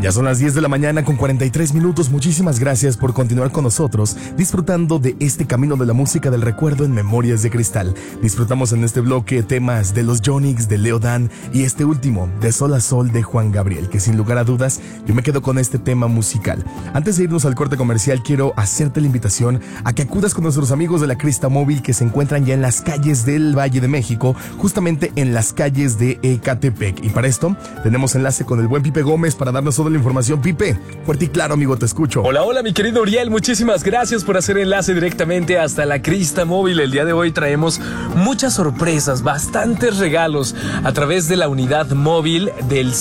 Ya son las 10 de la mañana con 43 minutos. Muchísimas gracias por continuar con nosotros, disfrutando de este camino de la música del recuerdo en Memorias de Cristal. Disfrutamos en este bloque temas de los Yonix, de Leo Dan y este último, de Sol a Sol de Juan Gabriel, que sin lugar a dudas yo me quedo con este tema musical. Antes de irnos al corte comercial, quiero hacerte la invitación a que acudas con nuestros amigos de la Crista Móvil, que se encuentran ya en las calles del Valle de México, justamente en las calles de Ecatepec. Y para esto tenemos enlace con el buen Pipe Gómez para darnos toda la información. Pipe, fuerte y claro, amigo, te escucho. Hola, hola, mi querido Uriel, muchísimas gracias por hacer enlace directamente hasta la Crista Móvil. El día de hoy traemos muchas sorpresas, bastantes regalos a través de la unidad móvil del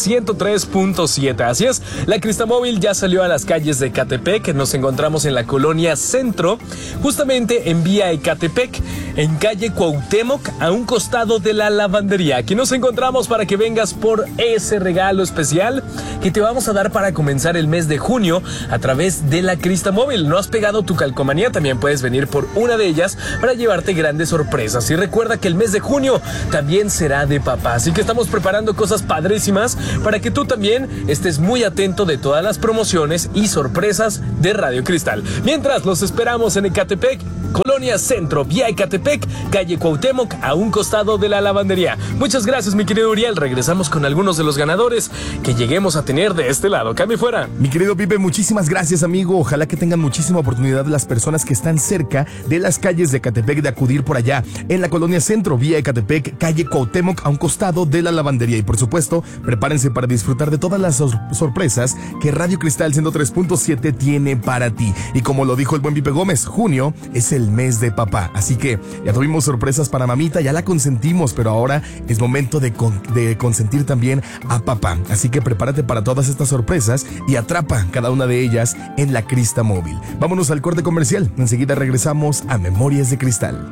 103.7. Así es, la Crista Móvil ya salió a las calles de Ecatepec. Nos encontramos en la colonia Centro, justamente en vía Ecatepec, en calle Cuauhtémoc, a un costado de la lavandería. Aquí nos encontramos para que vengas por ese regalo especial que te vamos a dar para comenzar el mes de junio a través de la Crista Móvil. ¿No has pegado tu calcomanía? También puedes venir por una de ellas para llevarte grandes sorpresas. Y recuerda que el mes de junio también será de papá, así que estamos preparando cosas padrísimas para que tú también estés muy atento de todas las promociones y sorpresas de Radio Cristal. Mientras, los esperamos en Ecatepec, colonia Centro, vía Ecatepec, calle Cuauhtémoc, a un costado de la lavandería. Muchas gracias, mi querido Uriel. Regresamos con algunos de los ganadores que lleguemos a tener de este lado. Cambio fuera. Mi querido Pipe, muchísimas gracias, amigo. Ojalá que tengan muchísima oportunidad las personas que están cerca de las calles de Ecatepec de acudir por allá en la colonia Centro, vía Ecatepec, calle Cuauhtémoc, a un costado de la lavandería. Y por supuesto, prepárense para disfrutar de todas las sorpresas que Radio Cristal 103.7 tiene para ti. Y como lo dijo el buen Pipe Gómez, junio es el mes de papá, así que ya tuvimos sorpresas para mamita, ya la consentimos, pero ahora es momento de consentir también a papá. Así que prepárate para todas estas sorpresas y atrapa cada una de ellas en la Crista Móvil. Vámonos al corte comercial. Enseguida regresamos a Memorias de Cristal.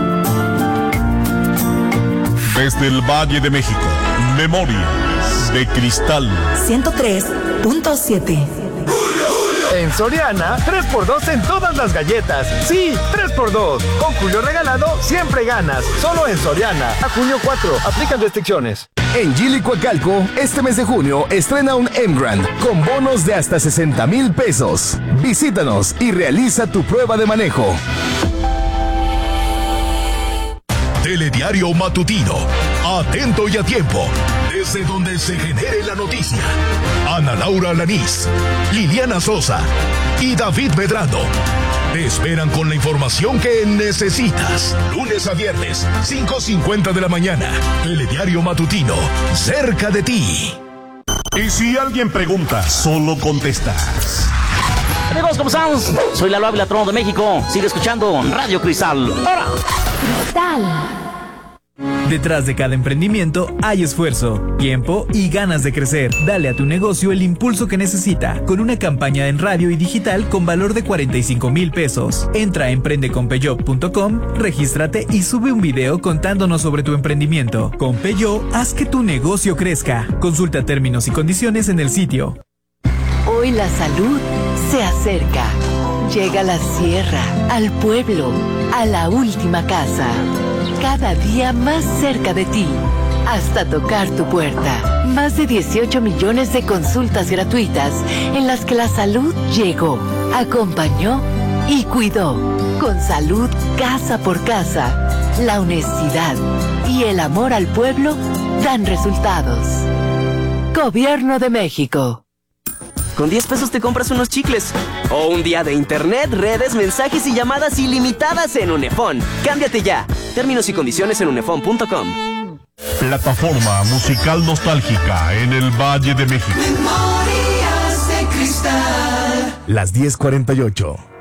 Desde el Valle de México, Memorias de Cristal 103.7. En Soriana, 3x2 en todas las galletas. Sí, 3x2. Con Julio regalado, siempre ganas. Solo en Soriana. A junio 4. Aplican restricciones. En Gili Coacalco, este mes de junio, estrena un M-Grand con bonos de hasta 60,000 pesos. Visítanos y realiza tu prueba de manejo. Telediario Matutino. Atento y a tiempo. Desde donde se genere la noticia. Ana Laura Alanís, Liliana Sosa y David Medrano te esperan con la información que necesitas. Lunes a viernes, 5:50 de la mañana. Telediario Matutino, cerca de ti. Y si alguien pregunta, solo contestas. Amigos, ¿cómo estamos? Soy Lalo Ávila, Trono de México. Sigue escuchando Radio Cristal. ¡Ahora! Cristal. Detrás de cada emprendimiento hay esfuerzo, tiempo y ganas de crecer. Dale a tu negocio el impulso que necesita con una campaña en radio y digital con valor de 45,000 pesos. Entra a emprendeconpeyot.com, regístrate y sube un video contándonos sobre tu emprendimiento. Con Peyot, haz que tu negocio crezca. Consulta términos y condiciones en el sitio. Hoy la salud se acerca. Llega a la sierra, al pueblo, a la última casa. Cada día más cerca de ti, hasta tocar tu puerta. Más de 18 millones de consultas gratuitas en las que la salud llegó, acompañó y cuidó. Con salud casa por casa, la honestidad y el amor al pueblo dan resultados. Gobierno de México. Con 10 pesos te compras unos chicles. O un día de internet, redes, mensajes y llamadas ilimitadas en Unefón. Cámbiate ya. Términos y condiciones en unefón.com. Plataforma musical nostálgica en el Valle de México. Memorias de Cristal. Las 10:48.